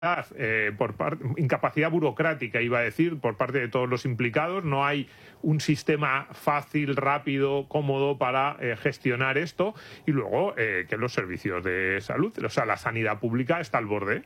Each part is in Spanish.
incapacidad burocrática, iba a decir, por parte de todos los implicados. No hay un sistema fácil, rápido, cómodo para gestionar esto. Y luego que los servicios de salud, o sea, la sanidad pública está al borde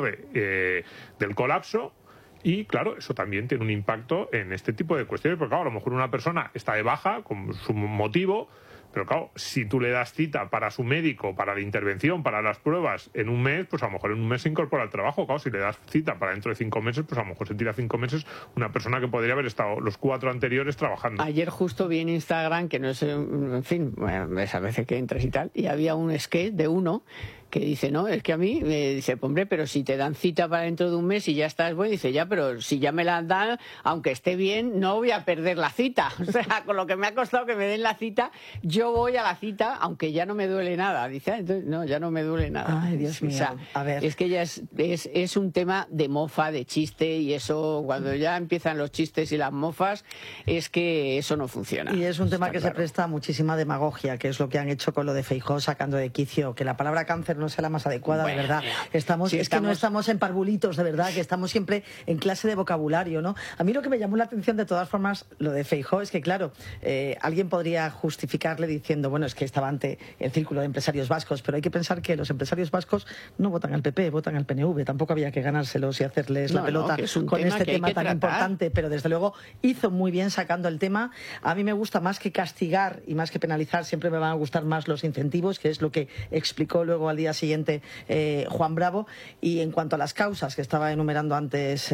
del colapso. Y claro, eso también tiene un impacto en este tipo de cuestiones, porque claro, a lo mejor una persona está de baja con su motivo, pero claro, si tú le das cita para su médico, para la intervención, para las pruebas en un mes, pues a lo mejor en un mes se incorpora al trabajo. Claro, si le das cita para dentro de 5 meses, pues a lo mejor se tira 5 meses una persona que podría haber estado los 4 anteriores trabajando. Ayer justo vi en Instagram, que no sé, en fin, bueno, esa veces que entras y tal, y había un sketch de uno que dice, no, es que a mí, me dice, hombre, pero si te dan cita para dentro de un mes y ya estás bueno, dice, ya, pero si ya me la dan, aunque esté bien, no voy a perder la cita. O sea, con lo que me ha costado que me den la cita, yo voy a la cita, aunque ya no me duele nada. Dice, entonces, no, ya no me duele nada. Ay, Dios mío. O sea, a ver. es que ya es un tema de mofa, de chiste, y eso, cuando ya empiezan los chistes y las mofas, es que eso no funciona. Y es un tema que claro. se presta a muchísima demagogia, que es lo que han hecho con lo de Feijóo, sacando de quicio, que la palabra cáncer no sea la más adecuada, bueno, de verdad. Que no estamos en parvulitos, de verdad, que estamos siempre en clase de vocabulario, ¿no? A mí lo que me llamó la atención, de todas formas, lo de Feijóo, es que, claro, alguien podría justificarle diciendo, bueno, es que estaba ante el círculo de empresarios vascos, pero hay que pensar que los empresarios vascos no votan al PP, votan al PNV, tampoco había que ganárselos y hacerles la pelota con este tema tan importante, pero desde luego hizo muy bien sacando el tema. A mí me gusta más que castigar y más que penalizar, siempre me van a gustar más los incentivos, que es lo que explicó luego al día siguiente Juan Bravo. Y en cuanto a las causas que estaba enumerando antes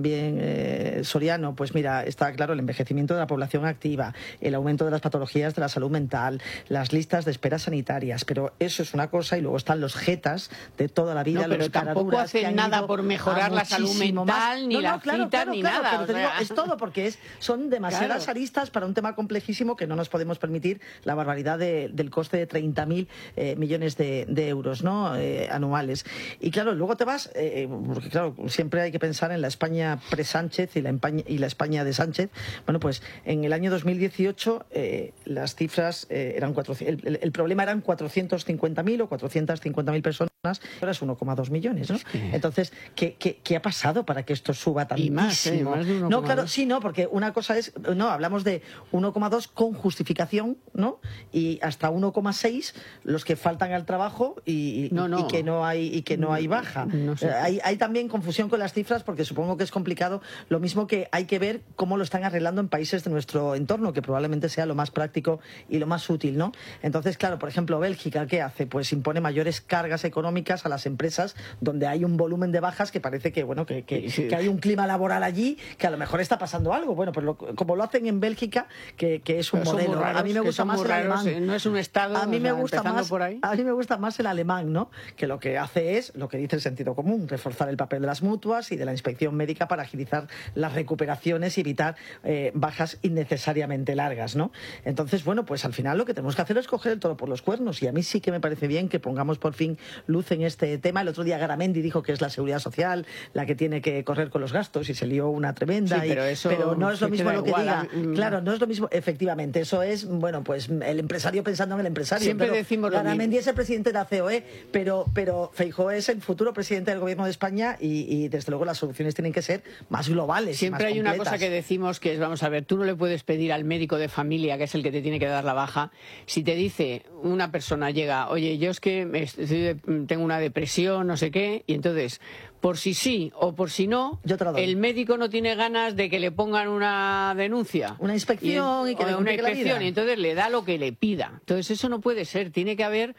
también Soriano, pues mira, está claro el envejecimiento de la población activa, el aumento de las patologías de la salud mental, las listas de espera sanitarias, pero eso es una cosa, y luego están los jetas de toda la vida, no, pero los tampoco hacen nada por mejorar la salud mental, ni las citas, ni nada. Pero te digo, es todo, porque son demasiadas aristas para un tema complejísimo que no nos podemos permitir la barbaridad del coste de 30.000 millones de euros, ¿no? Anuales. Y claro, luego te vas, porque claro, siempre hay que pensar en la España pre-Sánchez y la España de Sánchez. Bueno, pues en el año 2018 las cifras eran el problema eran 450.000 o 450.000 personas, ahora es 1,2 millones, ¿no? Entonces, ¿qué ha pasado para que esto suba tantísimo? Y más de 1,2. No, claro, sí, no, porque una cosa es, no, hablamos de 1,2 con justificación, ¿no? Y hasta 1,6 los que faltan al trabajo y que no hay baja. No sé. Hay también confusión con las cifras, porque supongo que es complicado. Lo mismo que hay que ver cómo lo están arreglando en países de nuestro entorno, que probablemente sea lo más práctico y lo más útil, ¿no? Entonces, claro, por ejemplo, Bélgica, ¿qué hace? Pues impone mayores cargas económicas a las empresas donde hay un volumen de bajas que parece que, bueno, que hay un clima laboral allí que a lo mejor está pasando algo. Bueno, pues como lo hacen en Bélgica, que es un modelo. Raros, a mí me gusta más el alemán. No es un estado. A mí me gusta más. Por ahí. A mí me gusta más el alemán, ¿no? Que lo que hace es lo que dice el sentido común: reforzar el papel de las mutuas y de la inspección médica para agilizar las recuperaciones y evitar bajas innecesariamente largas, ¿no? Entonces, bueno, pues al final lo que tenemos que hacer es coger el toro por los cuernos, y a mí sí que me parece bien que pongamos por fin luz en este tema. El otro día Garamendi dijo que es la Seguridad Social la que tiene que correr con los gastos, y se lió una tremenda. Sí, pero no es lo mismo lo que diga. Claro, no es lo mismo, efectivamente. Eso es, bueno, pues el empresario pensando en el empresario. Siempre decimos lo mismo. Garamendi es el presidente de la COE, pero Feijóo es el futuro presidente del Gobierno de España, y desde luego las soluciones tienen que ser más globales. Siempre más hay completas. una cosa que decimos, que es, vamos a ver, tú no le puedes pedir al médico de familia, que es el que te tiene que dar la baja, si te dice una persona, llega, oye, yo es que tengo una depresión, no sé qué, y entonces, por si sí o por si no, el médico no tiene ganas de que le pongan una denuncia. Una inspección y que le una complique la inspección, vida. y entonces le da lo que le pida. Entonces eso no puede ser, tiene que haber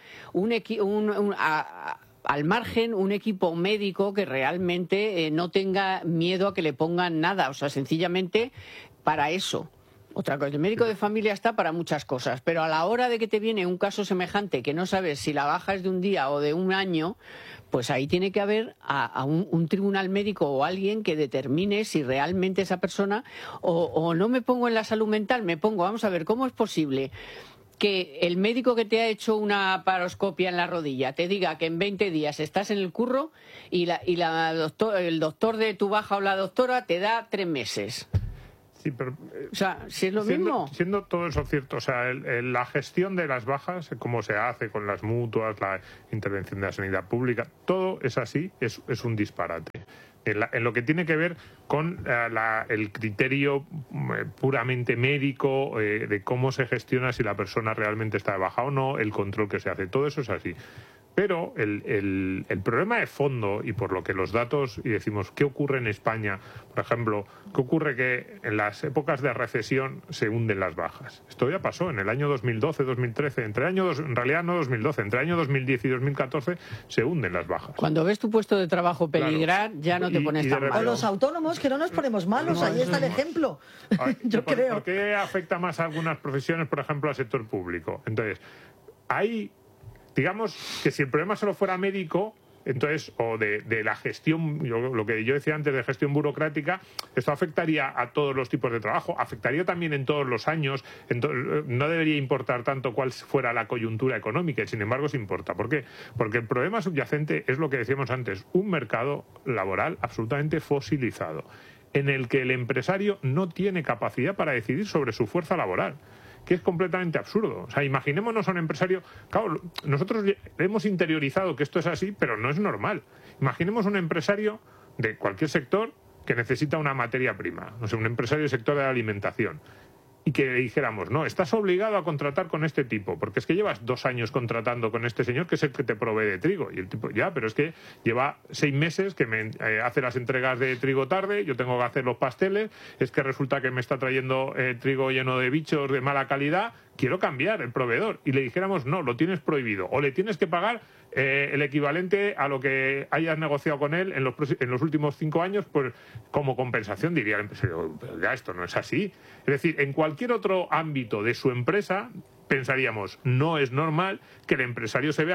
al margen un equipo médico que realmente no tenga miedo a que le pongan nada, o sea, sencillamente para eso. Otra cosa, el médico de familia está para muchas cosas, pero a la hora de que te viene un caso semejante que no sabes si la baja es de un día o de un año, pues ahí tiene que haber a un tribunal médico o alguien que determine si realmente esa persona, o no me pongo en la salud mental, me pongo, vamos a ver, ¿cómo es posible que el médico que te ha hecho una paroscopia en la rodilla te diga que en 20 días estás en el curro y el doctor de tu baja o la doctora te da 3 meses? Sí, pero, o sea, si es lo mismo. Siendo todo eso cierto, o sea, la gestión de las bajas, cómo se hace con las mutuas, la intervención de la sanidad pública, todo es así, es un disparate. En lo que tiene que ver con el criterio puramente médico de cómo se gestiona si la persona realmente está de baja o no, el control que se hace, todo eso es así. Pero el problema de fondo, y por lo que los datos, y decimos, ¿qué ocurre en España? Por ejemplo, ¿qué ocurre? Que en las épocas de recesión se hunden las bajas. Esto ya pasó en el año 2012, 2013, en realidad no 2012, entre el año 2010 y 2014 se hunden las bajas. Cuando ves tu puesto de trabajo peligrar, ya no te pones tan malo. O los autónomos, que no nos ponemos malos, ahí está el ejemplo. Yo creo. ¿Por qué afecta más a algunas profesiones, por ejemplo, al sector público? Entonces, digamos que si el problema solo fuera médico, entonces, o de la gestión, lo que yo decía antes de gestión burocrática, esto afectaría a todos los tipos de trabajo, afectaría también en todos los años, no debería importar tanto cuál fuera la coyuntura económica, y sin embargo se importa. ¿Por qué? Porque el problema subyacente es lo que decíamos antes, un mercado laboral absolutamente fosilizado, en el que el empresario no tiene capacidad para decidir sobre su fuerza laboral, que es completamente absurdo. O sea, imaginémonos a un empresario... Claro, nosotros hemos interiorizado que esto es así, pero no es normal. Imaginemos un empresario de cualquier sector que necesita una materia prima. No sé, un empresario del sector de la alimentación. Y que le dijéramos, no, estás obligado a contratar con este tipo, porque es que llevas 2 años contratando con este señor que es el que te provee de trigo. Y el tipo, ya, pero es que lleva 6 meses que me hace las entregas de trigo tarde, yo tengo que hacer los pasteles, es que resulta que me está trayendo trigo lleno de bichos de mala calidad, quiero cambiar el proveedor. Y le dijéramos, no, lo tienes prohibido, o le tienes que pagar el equivalente a lo que hayas negociado con él en los últimos 5 años, pues como compensación, diría el empresario, pero ya esto no es así. Es decir, en cualquier otro ámbito de su empresa pensaríamos, no es normal que el empresario se vea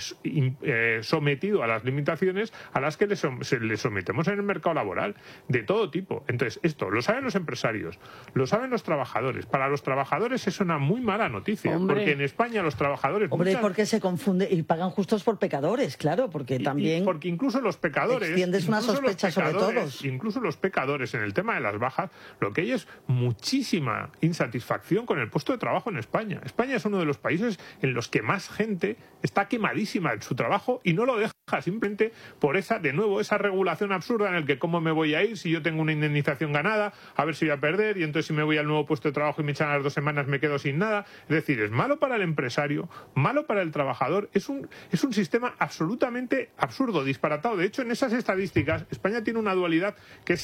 sometido a las limitaciones a las que le sometemos en el mercado laboral, de todo tipo. Entonces, esto lo saben los empresarios, lo saben los trabajadores. Para los trabajadores es una muy mala noticia, porque en España los trabajadores... porque se confunde y pagan justos por pecadores, claro, porque también... Porque incluso los pecadores... Extiendes una sospecha sobre todos. Incluso los pecadores, en el tema de las bajas, lo que hay es muchísima insatisfacción con el puesto de trabajo en España. España es uno de los países en los que más gente está quemadísima en su trabajo y no lo deja simplemente por esa regulación absurda en el que cómo me voy a ir si yo tengo una indemnización ganada, a ver si voy a perder, y entonces si me voy al nuevo puesto de trabajo y me echan a las 2 semanas me quedo sin nada. Es decir, es malo para el empresario, malo para el trabajador, es un sistema absolutamente absurdo, disparatado. De hecho, en esas estadísticas España tiene una dualidad que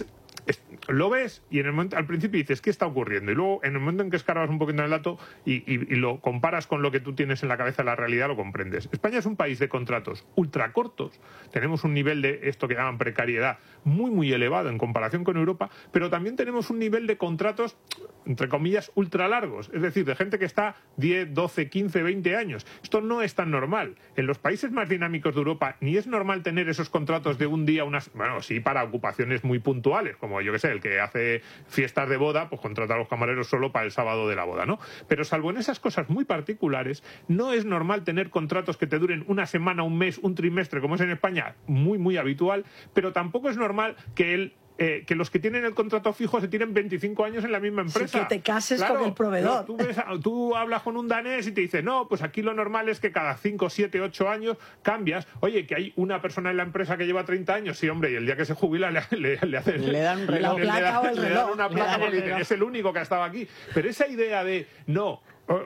lo ves y al principio dices, ¿qué está ocurriendo? Y luego, en el momento en que escarbas un poquito en el dato y lo comparas con lo que tú tienes en la cabeza, la realidad, lo comprendes. España es un país de contratos ultracortos. Tenemos un nivel de esto que llaman precariedad muy, muy elevado en comparación con Europa, pero también tenemos un nivel de contratos, entre comillas, ultralargos. Es decir, de gente que está 10, 12, 15, 20 años. Esto no es tan normal. En los países más dinámicos de Europa ni es normal tener esos contratos de un día, bueno, sí, para ocupaciones muy puntuales, como yo que sé, el que hace fiestas de boda, pues contrata a los camareros solo para el sábado de la boda, ¿no? Pero salvo en esas cosas muy particulares, no es normal tener contratos que te duren una semana, un mes, un trimestre, como es en España, muy, muy habitual, pero tampoco es normal que los que tienen el contrato fijo se tienen 25 años en la misma empresa. Sí, que te cases con el proveedor. Tú hablas con un danés y te dice, no, pues aquí lo normal es que cada 5, 7, 8 años cambias. Oye, que hay una persona en la empresa que lleva 30 años, sí, hombre, y el día que se jubila le dan un reloj. Le dan una placa porque es el único que ha estado aquí. Pero esa idea de, no,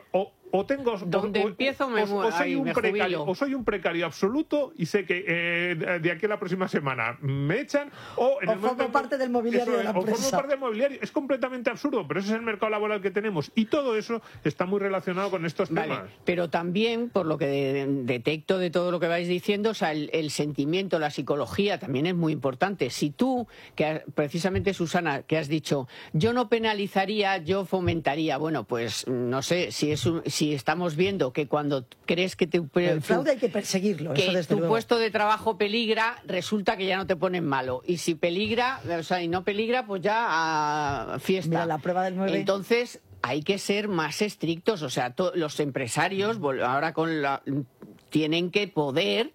o tengo donde empiezo me jubilo. O soy un precario absoluto y sé que de aquí a la próxima semana me echan, o formo parte del mobiliario de la empresa. O formo parte del mobiliario. Es completamente absurdo, pero ese es el mercado laboral que tenemos y todo eso está muy relacionado con estos temas. Pero también, por lo que detecto de todo lo que vais diciendo, o sea, el sentimiento, la psicología también es muy importante. Si tú, precisamente Susana, que has dicho, yo no penalizaría, yo fomentaría, bueno, pues no sé, si estamos viendo que cuando crees que el fraude hay que perseguirlo, que eso desde tu luego. Puesto de trabajo peligra, resulta que ya no te ponen malo, y si peligra, o sea, y no peligra, pues ya a fiesta. Mira, la prueba del 9. Entonces hay que ser más estrictos, o sea, los empresarios ahora tienen que poder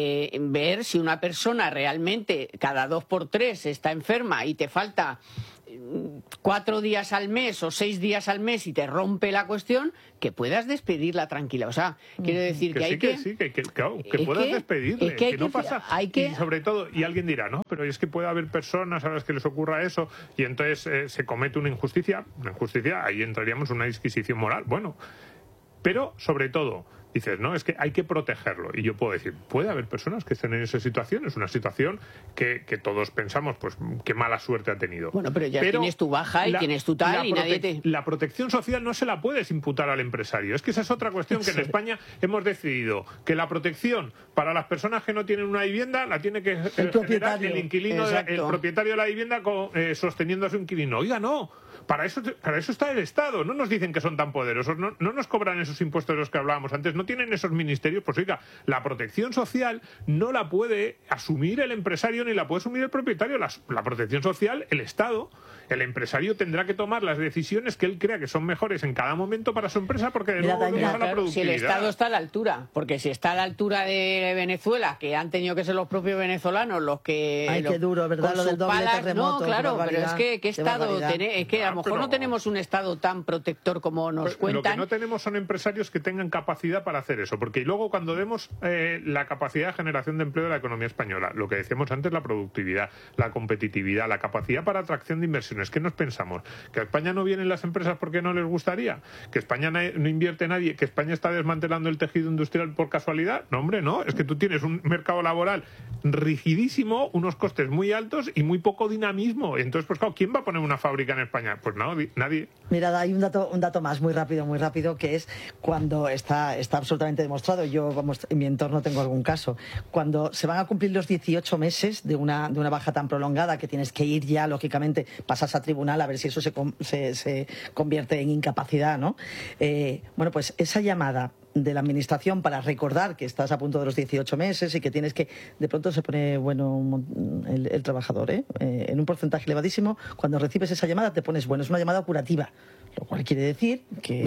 ver si una persona realmente cada 2 por 3 está enferma y te falta 4 días al mes o 6 días al mes y te rompe la cuestión, que puedas despedirla tranquila. O sea, quiero decir que hay que puedas despedirle, que no pasa. Y sobre todo, y alguien dirá, no, pero es que puede haber personas a las que les ocurra eso y entonces se comete una injusticia, ahí entraríamos en una disquisición moral. Bueno, pero sobre todo dices, no, es que hay que protegerlo. Y yo puedo decir, puede haber personas que estén en esa situación, es una situación que todos pensamos, pues, qué mala suerte ha tenido. Bueno, pero ya tienes tu baja y tienes tu tal y nadie te... La protección social no se la puedes imputar al empresario. Es que esa es otra cuestión que en España hemos decidido, que la protección para las personas que no tienen una vivienda la tiene que generar el inquilino, el propietario de la vivienda sosteniendo a su inquilino. Oiga, no. Para eso está el Estado. No nos dicen que son tan poderosos, no nos cobran esos impuestos de los que hablábamos antes, no tienen esos ministerios. Pues oiga, la protección social no la puede asumir el empresario ni la puede asumir el propietario. La protección social, el Estado. El empresario tendrá que tomar las decisiones que él crea que son mejores en cada momento para su empresa, porque de nuevo volvemos a la productividad. Si el Estado está a la altura, porque si está a la altura de Venezuela, que han tenido que ser los propios venezolanos los que... Ay, qué duro, ¿verdad? Lo del doble terremoto. No, claro, pero es que ¿qué Estado es que a lo mejor no tenemos un Estado tan protector como nos cuentan. Lo que no tenemos son empresarios que tengan capacidad para hacer eso, porque luego cuando vemos la capacidad de generación de empleo de la economía española, lo que decíamos antes, la productividad, la competitividad, la capacidad para atracción de inversiones, ¿qué nos pensamos? ¿Que a España no vienen las empresas porque no les gustaría? ¿Que España no invierte nadie? ¿Que España está desmantelando el tejido industrial por casualidad? No, hombre, no. Es que tú tienes un mercado laboral rigidísimo, unos costes muy altos y muy poco dinamismo. Entonces, pues claro, ¿quién va a poner una fábrica en España? Pues no, nadie. Mira, hay un dato más muy rápido, que es cuando está absolutamente demostrado. Yo, vamos, en mi entorno tengo algún caso. Cuando se van a cumplir los 18 meses de una baja tan prolongada, que tienes que ir ya, lógicamente, pasas a tribunal a ver si eso se convierte en incapacidad, ¿no? Bueno, pues esa llamada de la administración para recordar que estás a punto de los 18 meses y que tienes que... De pronto se pone bueno el trabajador, en un porcentaje elevadísimo. Cuando recibes esa llamada te pones bueno. Es una llamada curativa, lo cual quiere decir que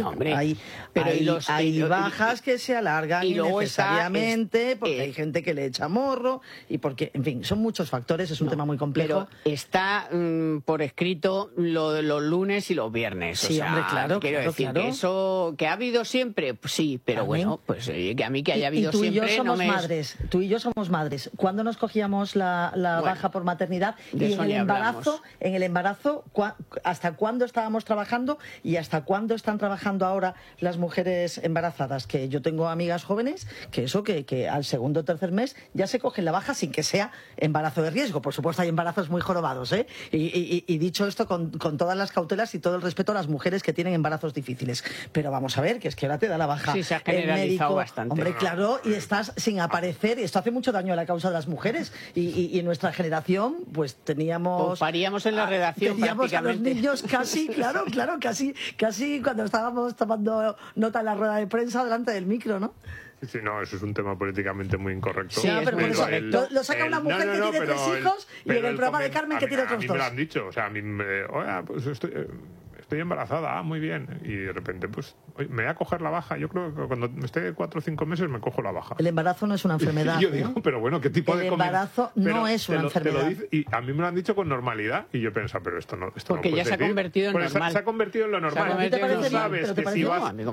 hay bajas que se alargan innecesariamente porque hay gente que le echa morro y porque, en fin, son muchos factores. Es un tema muy complejo. Pero está por escrito lo de los lunes y los viernes. Sí, hombre, claro. Quiero decir que eso que ha habido siempre, pues sí, pero bueno, pues que a mí que haya habido siempre no me... Tú y yo somos madres. ¿Cuándo nos cogíamos la baja por maternidad? Y en el embarazo, ¿hasta cuándo estábamos trabajando y hasta cuándo están trabajando ahora las mujeres embarazadas? Que yo tengo amigas jóvenes que al segundo o tercer mes ya se cogen la baja sin que sea embarazo de riesgo. Por supuesto hay embarazos muy jorobados, y dicho esto con todas las cautelas y todo el respeto a las mujeres que tienen embarazos difíciles. Pero vamos a ver, que es que ahora te da la baja. Sí, se ha generalizado bastante. Hombre, claro, y estás sin aparecer, y esto hace mucho daño a la causa de las mujeres. Y en nuestra generación, pues teníamos... Pues paríamos en la redacción teníamos prácticamente. A los niños casi, claro, casi cuando estábamos tomando nota en la rueda de prensa delante del micro, ¿no? Sí, no, eso es un tema políticamente muy incorrecto. Sí, pero por eso lo saca una mujer que tiene 3 hijos y en el programa de Carmen que tiene otros 2. A mí me lo han dicho, o sea, a mí pues estoy embarazada, muy bien. Y de repente, pues, me voy a coger la baja. Yo creo que cuando esté 4 o 5 meses me cojo la baja. El embarazo no es una enfermedad. Y yo digo, pero bueno, ¿qué tipo de... El embarazo no es una enfermedad. Y a mí me lo han dicho con normalidad. Y yo pienso, pero esto no porque ya se ha convertido en normal. Se ha convertido en lo normal. Tú sabes que si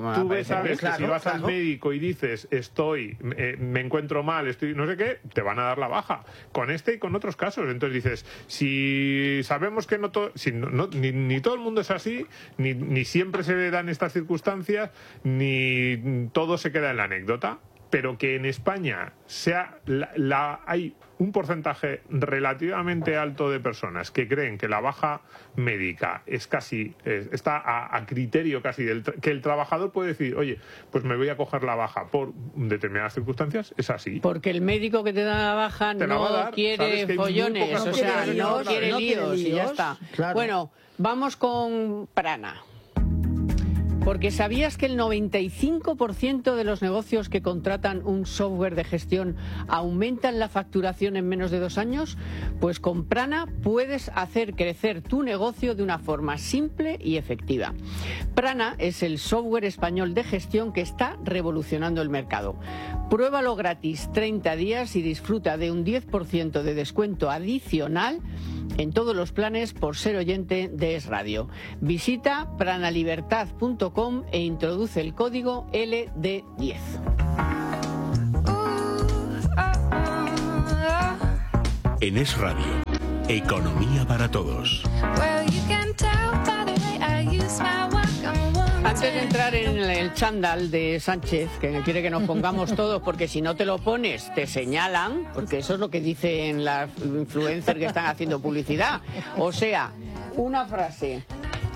vas al médico y dices, me encuentro mal, no sé qué, te van a dar la baja. Con este y con otros casos. Entonces dices, si sabemos que ni todo el mundo es así, ni siempre se dan estas circunstancias, ni todo se queda en la anécdota, pero que en España hay un porcentaje relativamente alto de personas que creen que la baja médica está a criterio casi que el trabajador puede decir, oye, pues me voy a coger la baja por determinadas circunstancias, es así. Porque el médico que te da la baja no quiere follones, o sea, no quiere líos y ya está. Claro. Bueno, vamos con Prana. Porque ¿sabías que el 95% de los negocios que contratan un software de gestión aumentan la facturación en menos de 2 años? Pues con Prana puedes hacer crecer tu negocio de una forma simple y efectiva. Prana es el software español de gestión que está revolucionando el mercado. Pruébalo gratis 30 días y disfruta de un 10% de descuento adicional en todos los planes por ser oyente de Es Radio. Visita pranalibertad.com e introduce el código LD10. En Es Radio, Economía para Todos. Antes de entrar en el chándal de Sánchez, que quiere que nos pongamos todos, porque si no te lo pones te señalan, porque eso es lo que dicen las influencers que están haciendo publicidad. O sea, una frase.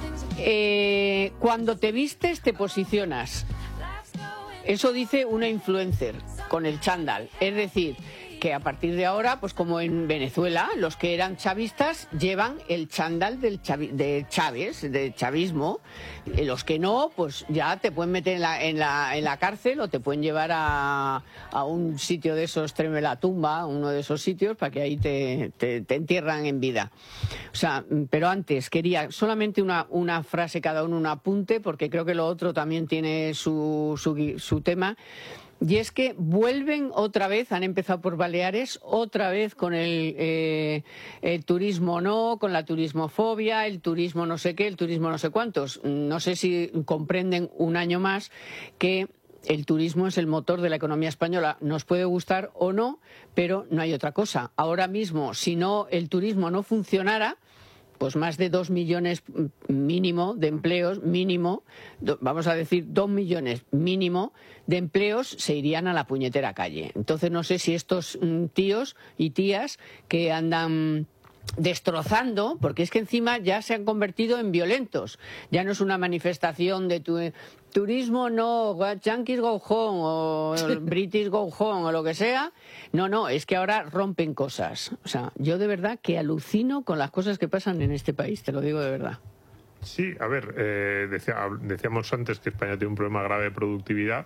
Cuando te vistes te posicionas. Eso dice una influencer con el chándal. Es decir, que a partir de ahora, pues como en Venezuela, los que eran chavistas llevan el chándal de Chávez, del chavismo. Los que no, pues ya te pueden meter en la cárcel o te pueden llevar a un sitio de esos, Treme la Tumba, uno de esos sitios, para que ahí te entierran en vida. O sea, pero antes quería solamente una frase cada uno, un apunte, porque creo que lo otro también tiene su tema. Y es que vuelven otra vez, han empezado por Baleares, otra vez con el turismo no, con la turismofobia, el turismo no sé qué, el turismo no sé cuántos. No sé si comprenden un año más que el turismo es el motor de la economía española. Nos puede gustar o no, pero no hay otra cosa. Ahora mismo, si no el turismo no funcionara, pues más de 2 millones mínimo de empleos, vamos a decir 2 millones mínimo de empleos se irían a la puñetera calle. Entonces no sé si estos tíos y tías que andan destrozando, porque es que encima ya se han convertido en violentos. Ya no es una manifestación de turismo, no, Yankees go home, o British go home, o lo que sea. No, es que ahora rompen cosas. O sea, yo de verdad que alucino con las cosas que pasan en este país, te lo digo de verdad. Sí, a ver, decíamos antes que España tiene un problema grave de productividad.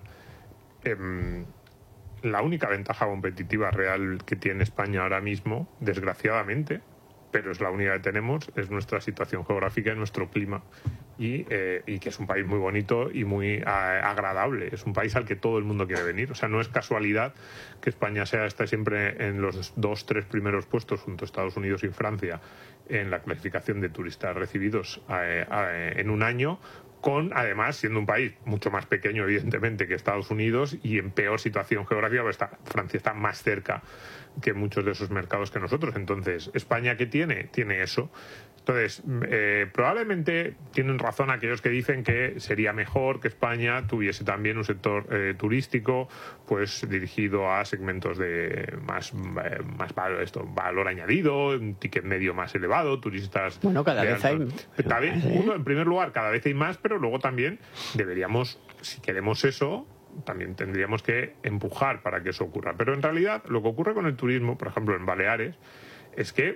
La única ventaja competitiva real que tiene España ahora mismo, desgraciadamente, pero es la única que tenemos, es nuestra situación geográfica y nuestro clima. Y que es un país muy bonito y muy agradable. Es un país al que todo el mundo quiere venir. O sea, no es casualidad que España esté siempre en los 2-3 primeros puestos junto a Estados Unidos y Francia en la clasificación de turistas recibidos en un año, además siendo un país mucho más pequeño evidentemente que Estados Unidos y en peor situación geográfica, pues Francia está más cerca que muchos de esos mercados que nosotros. Entonces, ¿España qué tiene? Tiene eso. Entonces, probablemente tienen razón aquellos que dicen que sería mejor que España tuviese también un sector turístico pues dirigido a segmentos de más valor añadido, un ticket medio más elevado, turistas... Bueno, cada vez hay... en primer lugar, cada vez hay más, pero luego también deberíamos, si queremos eso, también tendríamos que empujar para que eso ocurra. Pero en realidad, lo que ocurre con el turismo, por ejemplo, en Baleares, es que...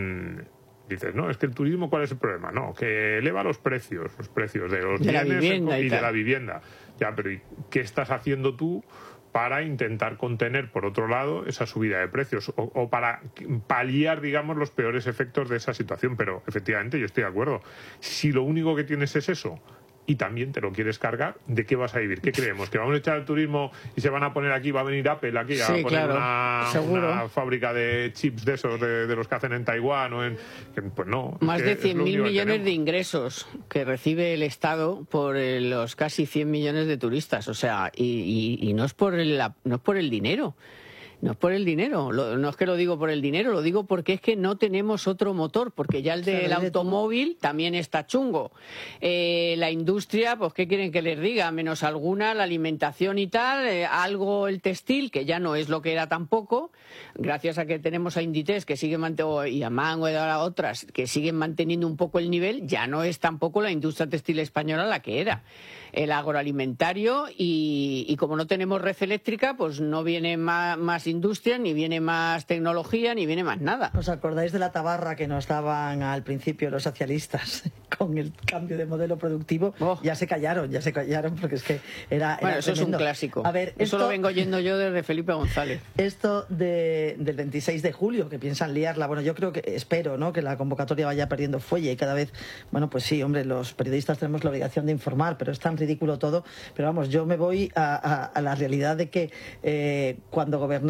dices, no, es que el turismo, ¿cuál es el problema? No, que eleva los precios de los bienes y de la vivienda. Ya, pero ¿y qué estás haciendo tú para intentar contener, por otro lado, esa subida de precios o para paliar, digamos, los peores efectos de esa situación? Pero, efectivamente, yo estoy de acuerdo. Si lo único que tienes es eso y también te lo quieres cargar, ¿de qué vas a vivir? ¿Qué creemos? ¿Que vamos a echar el turismo y se van a poner aquí, va a venir Apple aquí a poner una fábrica de chips de esos, de los que hacen en Taiwán? Pues no. Más de 100.000 millones de ingresos que recibe el Estado por los casi 100 millones de turistas. O sea, y no es por el dinero. No es por el dinero, no es que lo digo por el dinero, lo digo porque es que no tenemos otro motor, porque ya el del automóvil también está chungo. La industria, pues ¿qué quieren que les diga? Menos alguna, la alimentación y tal, algo el textil, que ya no es lo que era tampoco, gracias a que tenemos a Inditex que sigue y a Mango y a otras que siguen manteniendo un poco el nivel, ya no es tampoco la industria textil española la que era. El agroalimentario y como no tenemos red eléctrica, pues no viene más industria, ni viene más tecnología, ni viene más nada. ¿Os acordáis de la tabarra que nos daban al principio los socialistas con el cambio de modelo productivo? Ya se callaron porque es que era bueno, eso tremendo. Es un clásico. A ver, eso lo vengo oyendo yo desde Felipe González. Esto del 26 de julio, que piensan liarla, bueno, yo espero, ¿no?, que la convocatoria vaya perdiendo fuelle y cada vez, bueno, pues sí, hombre, los periodistas tenemos la obligación de informar, pero es tan ridículo todo. Pero vamos, yo me voy a la realidad de que cuando gobernaba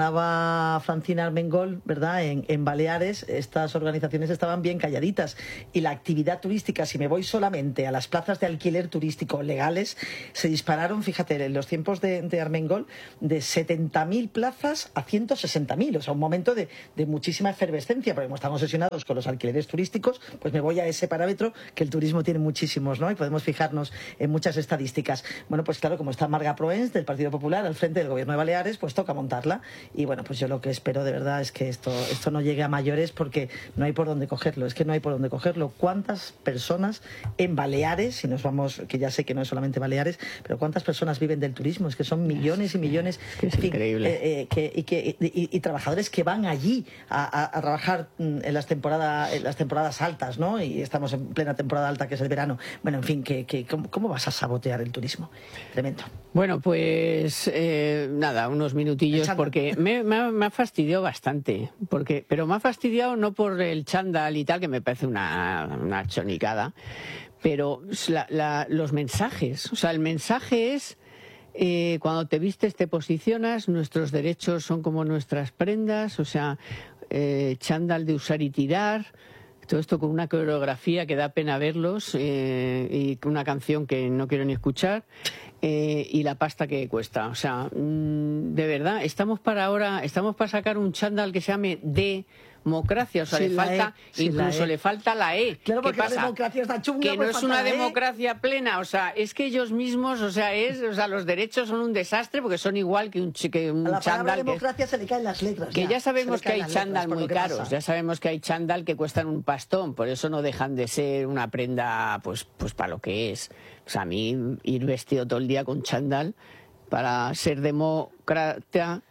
comentaba Francina Armengol, ¿verdad? En Baleares estas organizaciones estaban bien calladitas y la actividad turística, si me voy solamente a las plazas de alquiler turístico legales, se dispararon, fíjate, en los tiempos de Armengol, de 70.000 plazas a 160.000, o sea, un momento de muchísima efervescencia, porque como estamos obsesionados con los alquileres turísticos, pues me voy a ese parámetro que el turismo tiene muchísimos, ¿no? Y podemos fijarnos en muchas estadísticas. Bueno, pues claro, como está Marga Proens del Partido Popular al frente del Gobierno de Baleares, pues toca montarla. Y bueno, pues yo lo que espero de verdad es que esto no llegue a mayores, porque no hay por dónde cogerlo. Es que no hay por dónde cogerlo. ¿Cuántas personas en Baleares, si nos vamos, que ya sé que no es solamente Baleares, pero cuántas personas viven del turismo? Es que son millones y millones. Es increíble. Y trabajadores que van allí a trabajar en las temporadas altas, ¿no? Y estamos en plena temporada alta, que es el verano. Bueno, en fin, ¿cómo vas a sabotear el turismo? Tremendo. Bueno, pues nada, unos minutillos, porque me ha fastidiado bastante. Pero me ha fastidiado no por el chándal y tal, que me parece una chonicada, pero los mensajes. O sea, el mensaje es: cuando te vistes te posicionas, nuestros derechos son como nuestras prendas, o sea, chándal de usar y tirar. Todo esto con una coreografía que da pena verlos, y con una canción que no quiero ni escuchar, y la pasta que cuesta. O sea, de verdad, estamos para sacar un chándal que se llame democracia. O sea, Sí, le falta, incluso le falta la E. Claro, porque ¿Qué pasa? la democracia está chunga, Que pues no es falta una la E. democracia plena. O sea, es que ellos mismos, o sea, los derechos son un desastre, porque son igual que un A la palabra chándal. democracia se le caen las letras. Que ya sabemos que hay chándal chándal muy caros, ya sabemos que hay chándal que cuestan un pastón, por eso no dejan de ser una prenda, pues para lo que es. O sea, a mí ir vestido todo el día con chándal para ser demócrata,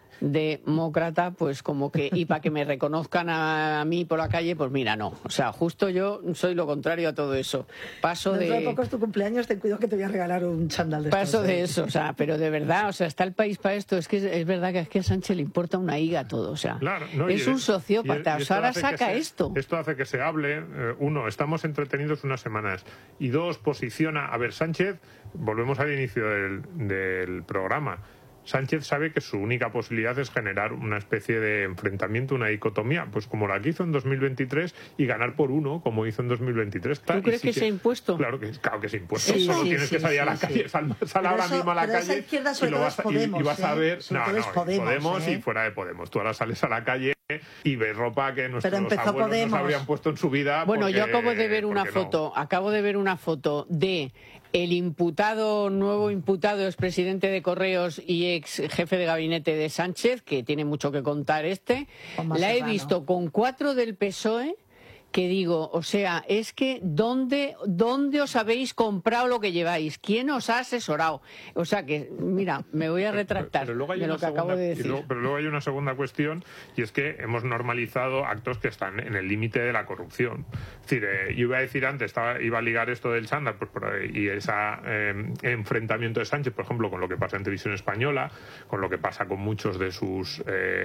pues como que, y para que me reconozcan a mí por la calle, pues mira, no. O sea, justo yo soy lo contrario a todo eso. Dentro de poco es tu cumpleaños, ten cuidado que te voy a regalar un chándal de Paso estos, de eso, o sea, pero de verdad, o sea, está el país para esto. Es que es verdad que a Sánchez le importa una higa todo, o sea, Claro, no, es un sociópata. O sea, ahora saca esto. Esto hace que se hable. Uno, estamos entretenidos unas semanas. Y dos, posiciona. A ver, Sánchez, volvemos al inicio del programa. Sánchez sabe que su única posibilidad es generar una especie de enfrentamiento, una dicotomía, pues como la que hizo en 2023, y ganar por uno, como hizo en 2023. ¿Tú crees que se ha impuesto? Claro que se ha impuesto. Sí, Solo sí, tienes que salir a la calle, sal ahora mismo a la calle y vas a ver... Podemos y fuera de Podemos. Tú ahora sales a la calle y ves ropa que nuestros abuelos no se habrían puesto en su vida. Bueno, yo acabo de ver una foto de el nuevo imputado, expresidente de Correos y ex jefe de gabinete de Sánchez, que tiene mucho que contar la he visto con 4 del PSOE, que digo, o sea, es que ¿dónde os habéis comprado lo que lleváis? ¿Quién os ha asesorado? O sea que, mira, me voy a retractar de lo que acabo de decir. Pero luego hay una segunda cuestión, y es que hemos normalizado actos que están en el límite de la corrupción. Es decir, yo iba a decir antes, iba a ligar esto del chándal, pues, y ese enfrentamiento de Sánchez, por ejemplo, con lo que pasa en Televisión Española, con lo que pasa con muchos de sus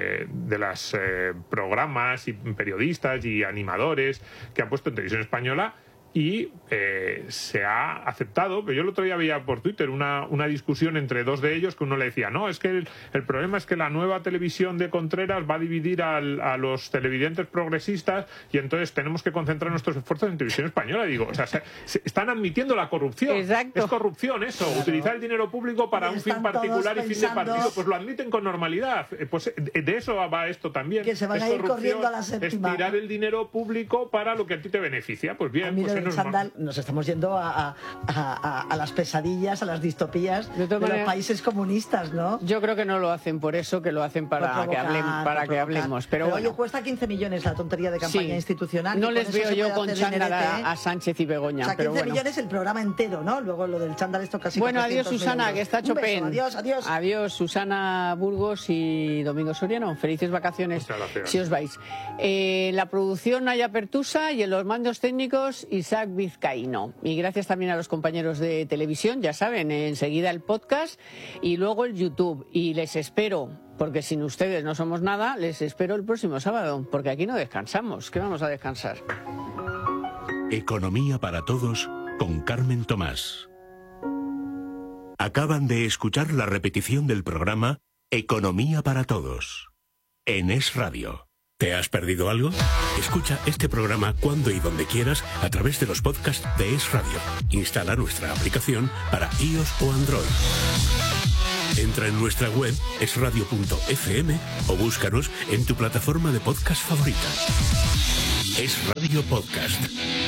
programas y periodistas y animadores que ha puesto en Televisión Española, y se ha aceptado. Pero yo el otro día veía por Twitter una discusión entre dos de ellos, que uno le decía, no, es que el problema es que la nueva televisión de Contreras va a dividir a los televidentes progresistas, y entonces tenemos que concentrar nuestros esfuerzos en Televisión Española. Y digo, o sea, se están admitiendo la corrupción. Exacto. Es corrupción eso, claro. Utilizar el dinero público para un fin particular y fin de partido, pues lo admiten con normalidad. Pues de eso va esto también. Que se van a ir corriendo a la séptima. Es tirar el dinero público para lo que a ti te beneficia. Pues bien, pues chándal, nos estamos yendo a las pesadillas, a las distopías de los países comunistas, ¿no? Yo creo que no lo hacen por eso, que lo hacen para que hablemos. Pero bueno. Oye, cuesta 15 millones la tontería de campaña institucional. No les veo yo con chándal a Sánchez y Begoña. O sea, 15 millones el programa entero, ¿no? Luego lo del chándal esto casi. Bueno, adiós Susana, euros. Que está Chopin. Adiós. Adiós Susana Burgos y Domingo Soriano. Felices vacaciones si os vais. La producción Naya Pertusa, y en los mandos técnicos Isaac Vizcaíno. Y gracias también a los compañeros de televisión, ya saben, enseguida el podcast y luego el YouTube. Y les espero, porque sin ustedes no somos nada, les espero el próximo sábado, porque aquí no descansamos. ¿Qué vamos a descansar? Economía para todos con Carmen Tomás. Acaban de escuchar la repetición del programa Economía para todos. en Es Radio. ¿Te has perdido algo? Escucha este programa cuando y donde quieras a través de los podcasts de Es Radio. Instala nuestra aplicación para iOS o Android. Entra en nuestra web esradio.fm o búscanos en tu plataforma de podcast favorita. Es Radio Podcast.